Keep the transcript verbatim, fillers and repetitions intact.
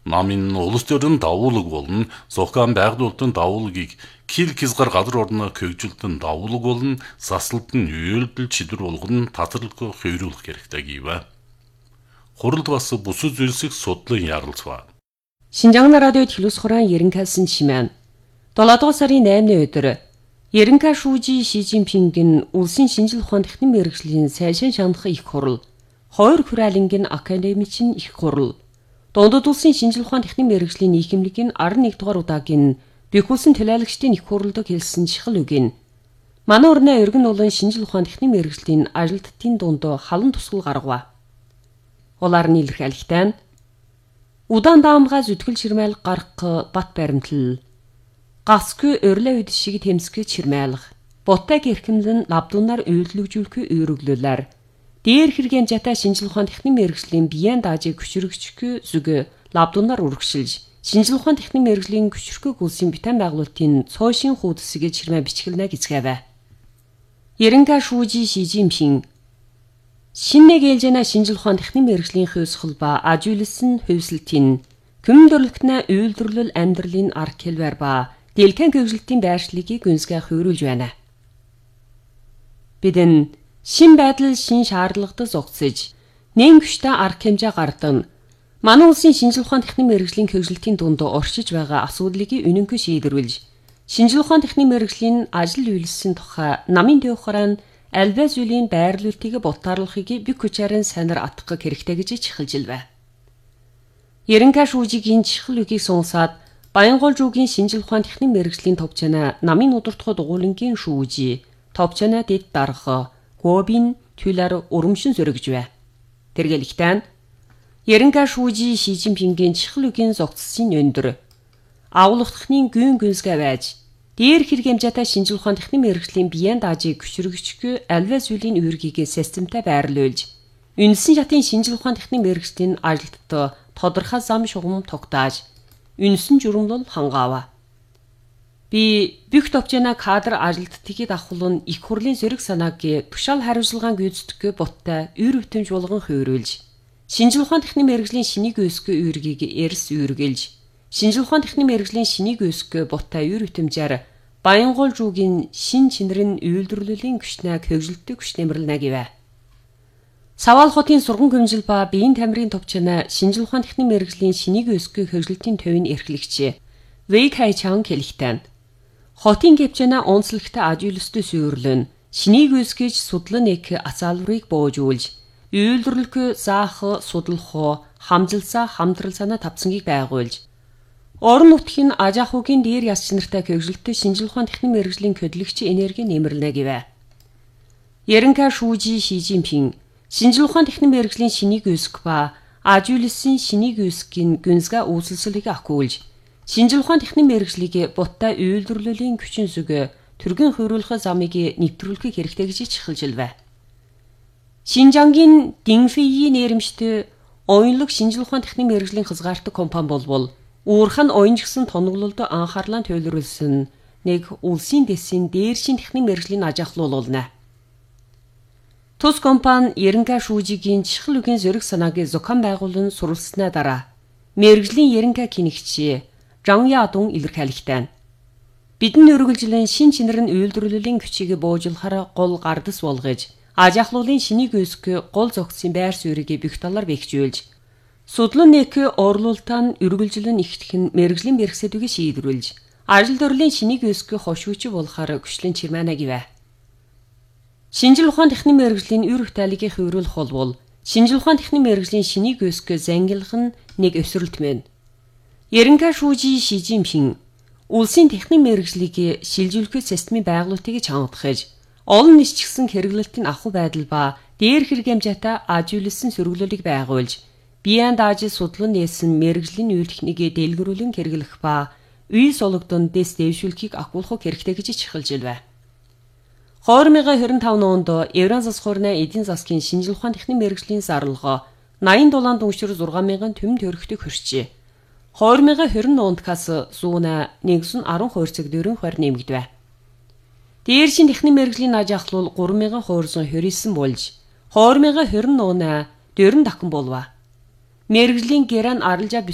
Намын улс төрийн давуулаг болон зохион байгуулалтын давуулгийг кил хязгаар газар орны хөгжилтөнд давуулаг болон засалтын үйлдэл чидөр болгон татварлага хувируулах хэрэгтэй гэв. Хуралд бас бусад зүйлсийг судлан ярилцв. Шинжаан радио телевиз хураан Ерөнхийлсөн чимээн. долоо дугаар сарын наймны өдөр Ерөнхий шүүжи Ши Жинпингийн улсын шинжил ухаан техникийн мэргэжлийн сайшин шанах их хурал, хоёр хураалангийн академичийн их хурал, Дундад улсын шинжил ухаан техникийн мэргэжлийн нийгэмлэгийн арван нэг дугаар удаагийн Бэхүүлсэн төлөөлөгчдийн их хурлыг хэлсэн чухал үг нь. Манай орны өргөн улаан шинжил ухаан техникийн мэргэжлийн ажилтнуудын дунд халан тусгал гаргав. Улаарны илэрхийлэлтэй нь удаан даамгаа зүтгэл ширмээл гарах бат баримтал, гасгүй өрлөө үд шиг тэмсгэ чирмээлх, бутаг эрхэмлэн лавдуунаар үйлдвэрлэгжүүлэхгүй өөрөглөлөөр дээр хэрэгэн жата шинжил ухаан техникийн мэргэжлийн биеийн даажийг хүчрэгчгүй зүг лавдуунаар үргэлжилж шинжил ухаан техникийн мэргэжлийн хүчрхэг улсын битэн байгуулалтын цоошин хуудсыг чирмээ бичгэлнэ гизгэвэ. Ерөнхий шүүжи Ши Жинпин шинэ гэлжэнэ шинжил ухаан техникийн мэргэжлийн хөөсгөл ба ажиулсан хөвсөлтийн хүм дөрлөгтнө үйлдвэрлэл амьдралын арга хэлбэр ба дэлхийн хөгжилтийн байршлыгийг гүнзгий хувируулж байна. Бидэн шин байдал шин шаардлагад зогсож нэм хүчтэй арга хэмжээ гардан манай улсын шинжил ухаан техникийн мэргэжлийн хөгжилтийн дунд оршиж байгаа асуудлыг үнэнгүй шийдвэрлэж шинжил ухаан техникийн мэргэжлийн ажил үйлсийн тухай намын төв хураан альва зүйлийн байрлуулалтыг ботаарлахыг бик хүчээр санаар атгах хэрэгтэй гэж чихэлжилвэ. Ерөнхий шүүжигийн чихэл үгийг сонсоод Баянгол жуугийн шинжил ухаан техникийн мэргэжлийн товчона намын удирдах дугуулангийн шүүжи товчона дэд дарах гобин түлэр урамшин зөрөгжвэ. Тэргэлэгтэн Ерөнхий шүүжи Ши Жинпингийн чихэл үгийн зогцсон өндөр агуулгахны гүн гүнзгий байж дээр хэрэг хэмжээтэй шинжил ухаан техникийн мэргэжлийн биеийн даажийг хүчрэгчгүй альва зүйлийн үүргийг системтэй байрлуулж үндэсний шатын шинжил ухаан техникийн мэргэжлийн ажилтнууд тодорхой зам шугам тогтоож үнсэн журмлал хангаава. Би бүх товчона кадр ажилтнуудыг давхуулан их хурлын зэрэг санааг тушаал хариуцлагаан гүйцэтгэх боттой ür өвтөмж болгон хувируулж шинжил ухаан техникийн мэргэжлийн шинийг өсгөх үүргийг эрс үүргэлж шинжил ухаан техникийн мэргэжлийн шинийг өсгөх боттой ür өвтөмжээр Баянгол жуугийн шин чинэрэн үйлдвэрлэлийн хүчнэг хөгжилтөг хүч нэмэрлэнэ гэвэ. Савал хотын сурган хөмжил ба биеийн тамирын товчона шинжил ухаан техникийн мэргэжлийн шинийг өсгөх хөгжилтийн төвийн эрхлэгч Вэй Кайчан хэлэхдээ хотын гэвчэна онцлогтой ажиулстай суйрлөн шинийг өсгөж судлан нэг ацаалврыг боожуулж үйлдвэрлэх заах судлах хамжилсаа хамтрал санаа тавцангийг байгуулж орон нутгийн аж ахуйн дээр яс чинартай хөгжилтөд шинжил ухаан техникийн мэргэжлийн хөдөлгөгч энерги нэмэрлэнэ гэвэ. Ерөнхий шүүжи Ши Жинпин шинжил ухаан техникийн мэргэжлийн шинийг өсгөх ба ажиулсан шинийг өсгөхийн гүнзгий үүсэлцлийг ахгүйж шинжил ухаан техникийн мэргэжлийг буттай үйлдвэрлэлийн хүчин зүг түргэн хувируулах замыг нэвтрүүлэх хэрэгтэй гэж чихэлжилвэ. Шинжангийн Динфеи нэрэмжтэй оюунлаг шинжил ухаан техникийн мэргэжлийн хязгаартай компани болбол уурхан оюунжгсан тоноглолд анхаарлаа төвлөрүүлсэн нэг улсын дэсийн дээршин техникийн мэргэжлийн аж ахлуулна. Тус компани Ерөнхий шүүжигийн чихэл үгийн зэрэг санааг зохион байгуулан суралцсны дараа мэргэжлийн ерөнхий кинэгч Жан Ядун илэрхийлэхдээ бидний өргөлжлэн шин чинэрэн үйлдвэрлэлийн хүчийг буужуулахаар гол гардас болгож аж ахлуулын шинийг өсгөх гол зохицын байр суурийг бэх талаар бэхжүүлж судлан нэг орлуултаа нь өргөлжлэн ихтэх нь мэргэжлийн бэрхсэдвийг шийдвэрлэж ажил дөрлийн шинийг өсгөх хошууч болохоор хүчлэн чирмэнэ гэвэ. Шинжил ухаан техникийн мэргэжлийн үр хөтөлбөрийг хувируулах болбол шинжил ухаан техникийн мэргэжлийн шинийг өсгөх зангилах нь нэг өсрэлт мэн. Ерөнхий шүүжи Ши Жинпин улсын техникийн мэргэжлийг шилжүүлэх системийн байгуулалтыг чангадахж олон нисчгсэн хэрэглэлтийн ахуй байдал ба дээр хэрэг хэмжээтэй ажиулсан сөрөглөлийг байгуулж биеийн дааж судлан нээсэн мэргэжлийн үйл техникийг дэлгэрүүлэн хэрэглэх ба үе сологдон дэс дэвшүүлэхийг ахгүйх хэрэгтэй гэж чихэлжилвэ. хоёр мянган хорин таван онд Еврон зас хуурны эдийн засгийн шинжил ухаан техникийн мэргэжлийн зарлага наян дулаан дүншир зургаан мянган төм төрхтөг хөрчээ. хоёр мянган хорин онд кас зүүнэ нэгэн арван хувьцаг дөрвөн хойр нэмэгдэв. Дээр шин техникийн мэргэжлийн аж ахлуул гурван мянган хувьсан хорьсон болж хоёр мянган хорин онд дөрвөн дахин болов. Мэргэжлийн гэрэн аралжаа